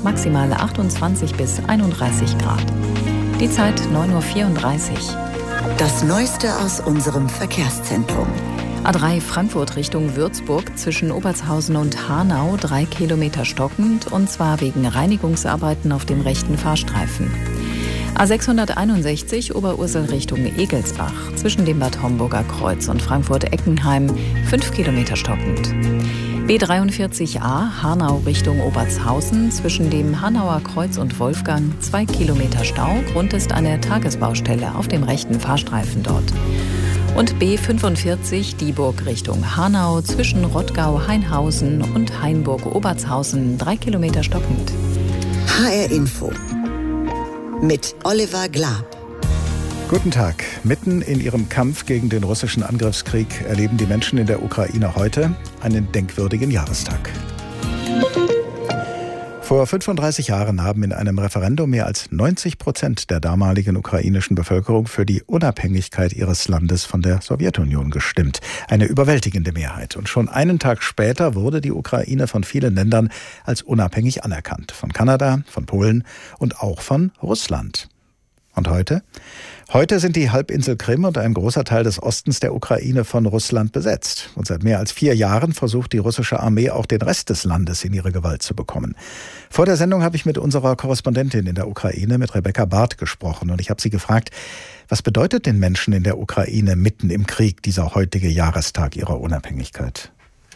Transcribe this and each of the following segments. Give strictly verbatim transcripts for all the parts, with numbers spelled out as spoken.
maximal achtundzwanzig bis einunddreißig Grad. Die Zeit neun Uhr vierunddreißig. Das Neueste aus unserem Verkehrszentrum. A drei Frankfurt Richtung Würzburg zwischen Obertshausen und Hanau drei Kilometer stockend, und zwar wegen Reinigungsarbeiten auf dem rechten Fahrstreifen. A sechshunderteinundsechzig Oberursel Richtung Egelsbach zwischen dem Bad Homburger Kreuz und Frankfurt-Eckenheim fünf Kilometer stockend. B dreiundvierzig a Hanau Richtung Obertshausen zwischen dem Hanauer Kreuz und Wolfgang zwei Kilometer Stau. Grund ist eine Tagesbaustelle auf dem rechten Fahrstreifen dort. Und B fünfundvierzig Dieburg Richtung Hanau zwischen Rottgau-Hainhausen und Hainburg-Obertshausen drei Kilometer stockend. H R Info mit Oliver Glab. Guten Tag. Mitten in ihrem Kampf gegen den russischen Angriffskrieg erleben die Menschen in der Ukraine heute einen denkwürdigen Jahrestag. Vor fünfunddreißig Jahren haben in einem Referendum mehr als neunzig Prozent der damaligen ukrainischen Bevölkerung für die Unabhängigkeit ihres Landes von der Sowjetunion gestimmt. Eine überwältigende Mehrheit. Und schon einen Tag später wurde die Ukraine von vielen Ländern als unabhängig anerkannt. Von Kanada, von Polen und auch von Russland. Und heute? Heute sind die Halbinsel Krim und ein großer Teil des Ostens der Ukraine von Russland besetzt. Und seit mehr als vier Jahren versucht die russische Armee auch den Rest des Landes in ihre Gewalt zu bekommen. Vor der Sendung habe ich mit unserer Korrespondentin in der Ukraine, mit Rebecca Barth, gesprochen. Und ich habe sie gefragt, was bedeutet den Menschen in der Ukraine mitten im Krieg dieser heutige Jahrestag ihrer Unabhängigkeit?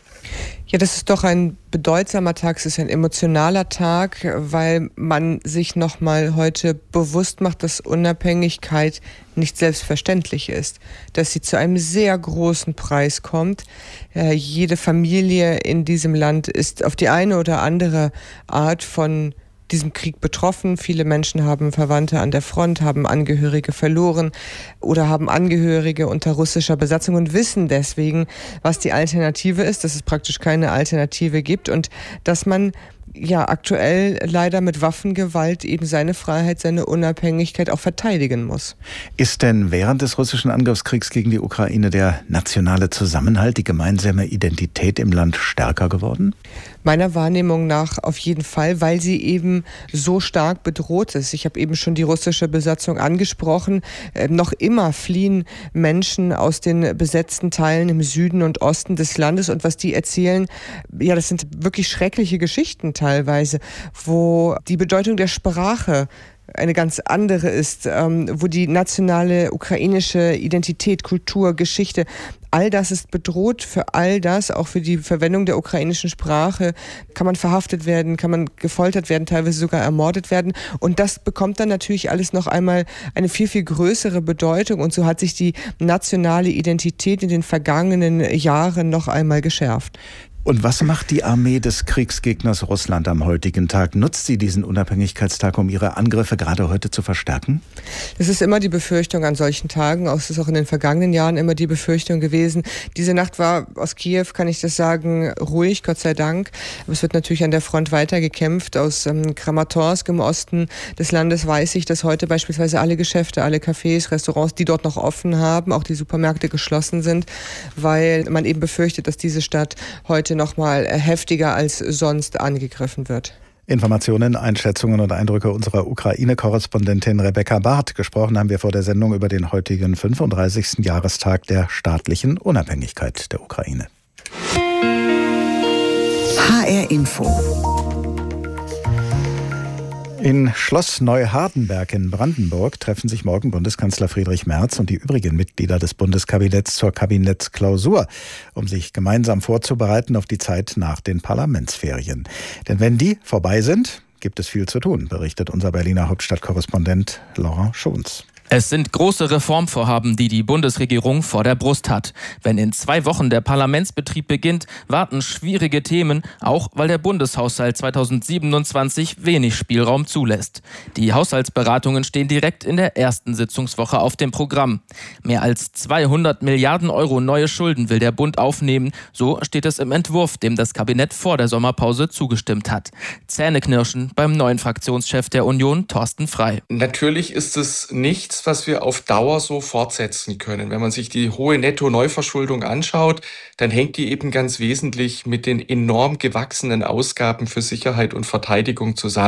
Ja, das ist doch ein bedeutsamer Tag, es ist ein emotionaler Tag, weil man sich nochmal heute bewusst macht, dass Unabhängigkeit nicht selbstverständlich ist, dass sie zu einem sehr großen Preis kommt. Äh, jede Familie in diesem Land ist auf die eine oder andere Art von diesem Krieg betroffen. Viele Menschen haben Verwandte an der Front, haben Angehörige verloren oder haben Angehörige unter russischer Besatzung und wissen deswegen, was die Alternative ist, dass es praktisch keine Alternative gibt und dass man ja aktuell leider mit Waffengewalt eben seine Freiheit, seine Unabhängigkeit auch verteidigen muss. Ist denn während des russischen Angriffskriegs gegen die Ukraine der nationale Zusammenhalt, die gemeinsame Identität im Land stärker geworden? Meiner Wahrnehmung nach auf jeden Fall, weil sie eben so stark bedroht ist. Ich habe eben schon die russische Besatzung angesprochen. Äh, noch immer fliehen Menschen aus den besetzten Teilen im Süden und Osten des Landes. Und was die erzählen, ja, das sind wirklich schreckliche Geschichten teilweise, wo die Bedeutung der Sprache eine ganz andere ist, ähm, wo die nationale ukrainische Identität, Kultur, Geschichte, all das ist bedroht. Für all das, auch für die Verwendung der ukrainischen Sprache, kann man verhaftet werden, kann man gefoltert werden, teilweise sogar ermordet werden. Und das bekommt dann natürlich alles noch einmal eine viel, viel größere Bedeutung. Und so hat sich die nationale Identität in den vergangenen Jahren noch einmal geschärft. Und was macht die Armee des Kriegsgegners Russland am heutigen Tag? Nutzt sie diesen Unabhängigkeitstag, um ihre Angriffe gerade heute zu verstärken? Das ist immer die Befürchtung an solchen Tagen. Es ist auch in den vergangenen Jahren immer die Befürchtung gewesen. Diese Nacht war aus Kiew, kann ich das sagen, ruhig, Gott sei Dank. Aber es wird natürlich an der Front weiter gekämpft. Aus ähm, Kramatorsk im Osten des Landes weiß ich, dass heute beispielsweise alle Geschäfte, alle Cafés, Restaurants, die dort noch offen haben, auch die Supermärkte geschlossen sind, weil man eben befürchtet, dass diese Stadt heute noch mal heftiger als sonst angegriffen wird. Informationen, Einschätzungen und Eindrücke unserer Ukraine-Korrespondentin Rebecca Barth. Gesprochen haben wir vor der Sendung über den heutigen fünfunddreißigsten Jahrestag der staatlichen Unabhängigkeit der Ukraine. H R Info. In Schloss Neuhardenberg in Brandenburg treffen sich morgen Bundeskanzler Friedrich Merz und die übrigen Mitglieder des Bundeskabinetts zur Kabinettsklausur, um sich gemeinsam vorzubereiten auf die Zeit nach den Parlamentsferien. Denn wenn die vorbei sind, gibt es viel zu tun, berichtet unser Berliner Hauptstadtkorrespondent Laurent Schons. Es sind große Reformvorhaben, die die Bundesregierung vor der Brust hat. Wenn in zwei Wochen der Parlamentsbetrieb beginnt, warten schwierige Themen, auch weil der Bundeshaushalt zweitausendsiebenundzwanzig wenig Spielraum zulässt. Die Haushaltsberatungen stehen direkt in der ersten Sitzungswoche auf dem Programm. Mehr als zweihundert Milliarden Euro neue Schulden will der Bund aufnehmen, so steht es im Entwurf, dem das Kabinett vor der Sommerpause zugestimmt hat. Zähneknirschen beim neuen Fraktionschef der Union, Thorsten Frey. Natürlich ist es nichts, was wir auf Dauer so fortsetzen können. Wenn man sich die hohe Netto-Neuverschuldung anschaut, dann hängt die eben ganz wesentlich mit den enorm gewachsenen Ausgaben für Sicherheit und Verteidigung zusammen.